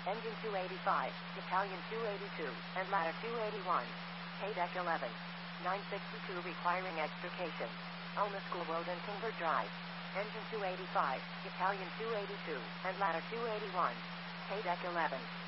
Engine 285, Battalion 282, and Ladder 281. Paydeck 11. 962 requiring extrication. Elma School Road and Timber Drive. Engine 285, Battalion 282, and Ladder 281. Paydeck 11.